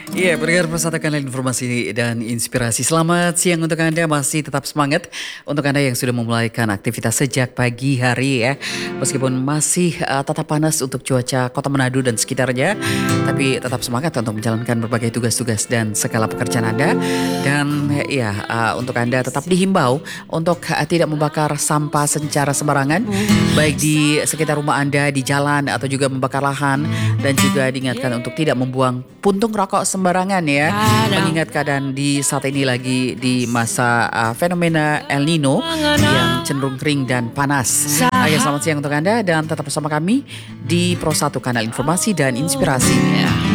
Iya, pendengar persatukan informasi dan inspirasi. Selamat siang untuk Anda, masih tetap semangat untuk Anda yang sudah memulaikan aktivitas sejak pagi hari ya. Meskipun masih tetap panas untuk cuaca Kota Manado dan sekitarnya, tapi tetap semangat untuk menjalankan berbagai tugas-tugas dan segala pekerjaan Anda. Dan ya, untuk Anda tetap dihimbau untuk tidak membakar sampah secara sembarangan, baik di sekitar rumah Anda, di jalan atau juga membakar lahan, dan juga diingatkan untuk tidak membuang puntung rokok sembarangan ya. Mengingat keadaan di saat ini lagi di masa fenomena El Nino yang cenderung kering dan panas. Ya, selamat siang untuk Anda dan tetap bersama kami di Pro 1 Kanal Informasi dan Inspirasi.